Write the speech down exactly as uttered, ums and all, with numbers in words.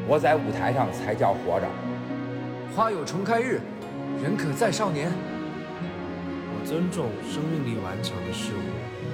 我在舞台上才叫活着。 花有重开日，人可再少年。 我尊重生命力顽强的事物。